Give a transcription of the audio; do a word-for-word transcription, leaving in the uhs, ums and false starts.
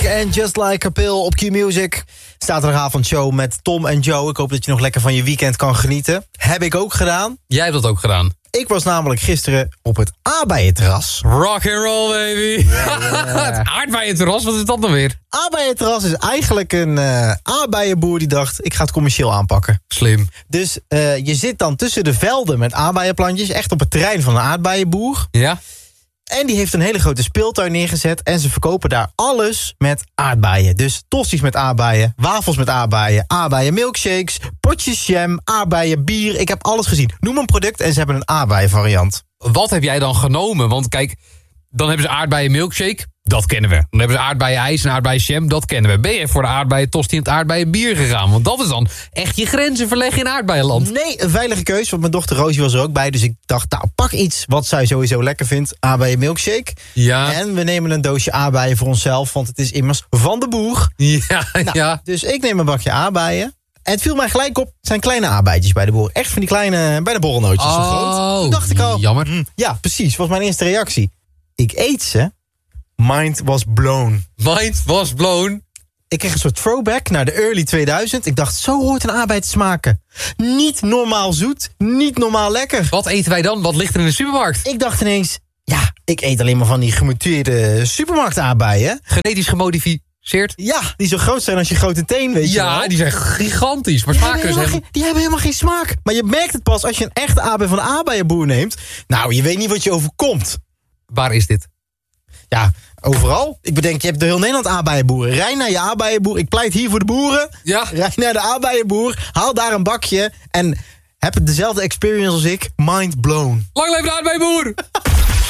En Just Like a Pill op Q-Music. Zaterdagavondshow met Tom en Joe. Ik hoop dat je nog lekker van je weekend kan genieten. Heb ik ook gedaan. Jij hebt dat ook gedaan. Ik was namelijk gisteren op het aardbeienterras. Rock and roll, baby. Ja, ja. Het aardbeienterras, wat is dat dan weer? Aardbeienterras is eigenlijk een uh, aardbeienboer die dacht, ik ga het commercieel aanpakken. Slim. Dus uh, je zit dan tussen de velden met aardbeienplantjes, echt op het terrein van een aardbeienboer. Ja. En die heeft een hele grote speeltuin neergezet. En ze verkopen daar alles met aardbeien. Dus tosti's met aardbeien, wafels met aardbeien, aardbeien milkshakes, potjes jam, aardbeien bier. Ik heb alles gezien. Noem een product en ze hebben een aardbeien variant. Wat heb jij dan genomen? Want kijk, dan hebben ze aardbeien milkshake. Dat kennen we. Dan hebben ze aardbeien ijs en aardbeien jam. Dat kennen we. Ben je voor de aardbeien tosti en het aardbeien bier gegaan? Want dat is dan echt je grenzen verleggen in aardbeienland. Nee, een veilige keus. Want mijn dochter Rosie was er ook bij. Dus ik dacht, nou, pak iets wat zij sowieso lekker vindt. Aardbeien milkshake. Ja. En we nemen een doosje aardbeien voor onszelf. Want het is immers van de boer. Ja, nou, ja. Dus ik neem een bakje aardbeien. En het viel mij gelijk op, het zijn kleine aardbeidjes bij de boer. Echt van die kleine, bijna borrelnootjes oh, zo groot. Toen dacht ik al, jammer. Mm, ja, precies, was mijn eerste reactie. Ik eet ze. Mind was blown. Mind was blown. Ik kreeg een soort throwback naar de early tweeduizend. Ik dacht, zo hoort een aardbei te smaken. Niet normaal zoet, niet normaal lekker. Wat eten wij dan? Wat ligt er in de supermarkt? Ik dacht ineens, ja, ik eet alleen maar van die gemuteerde supermarkt aardbeien. Genetisch gemodificeerd? Ja, die zo groot zijn als je grote teen, weet ja, je wel. die zijn gigantisch, maar Die smaken hebben, ze helemaal geen, die hebben helemaal geen smaak. Maar je merkt het pas als je een echte aardbei van een aardbeienboer neemt. Nou, je weet niet wat je overkomt. Waar is dit? Ja, overal. Ik bedenk, je hebt door heel Nederland aardbeienboeren. Rij naar je aardbeienboer. Ik pleit hier voor de boeren. Ja. Rij naar de aardbeienboer. Haal daar een bakje. En heb het dezelfde experience als ik. Mind blown. Lang leven de aardbeienboer!